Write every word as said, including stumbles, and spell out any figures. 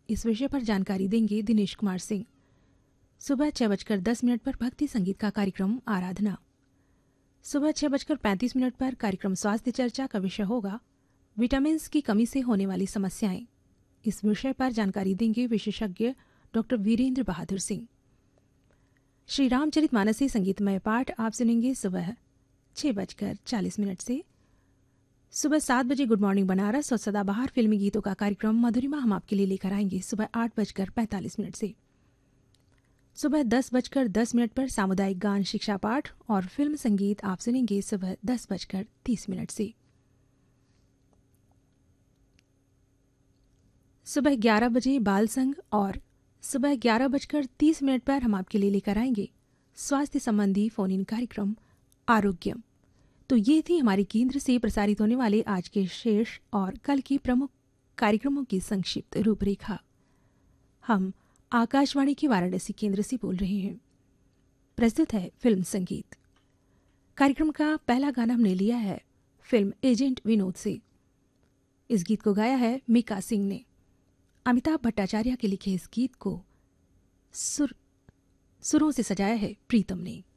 इस विषय पर जानकारी देंगे दिनेश कुमार सिंह। सुबह छह बजकर दस मिनट पर भक्ति संगीत का कार्यक्रम आराधना। सुबह छह बजकर पैंतीस मिनट पर कार्यक्रम स्वास्थ्य चर्चा का विषय होगा विटामिन की कमी से होने वाली समस्याएं। इस विषय पर जानकारी देंगे विशेषज्ञ डॉक्टर वीरेंद्र बहादुर सिंह। श्री रामचरितमानस संगीतमय पाठ आप सुनेंगे सुबह छह बजकर चालीस मिनट से। सुबह सात बजे गुड मॉर्निंग बनारस और सदाबहार फिल्मी गीतों का कार्यक्रम मधुरिमा हम आपके लिए लेकर आएंगे सुबह आठ बजकर पैंतालीस मिनट से। सुबह दस बजकर दस मिनट पर सामुदायिक गान शिक्षा पाठ और फिल्म संगीत आप सुनेंगे सुबह दस बजकर तीस मिनट से। सुबह ग्यारह बजे बाल संघ और सुबह ग्यारह बजकर तीस मिनट पर हम आपके लिए लेकर आएंगे स्वास्थ्य संबंधी फोन इन कार्यक्रम आरोग्यम। तो ये थी हमारे केंद्र से प्रसारित होने वाले आज के शेष और कल की प्रमुख कार्यक्रमों की संक्षिप्त रूपरेखा। हम आकाशवाणी के वाराणसी केंद्र से बोल रहे हैं। प्रस्तुत है फिल्म संगीत। कार्यक्रम का पहला गाना हमने लिया है फिल्म एजेंट विनोद से। इस गीत को गाया है मीका सिंह ने। अमिताभ भट्टाचार्य के लिखे इस गीत को सुर सुरों से सजाया है प्रीतम ने।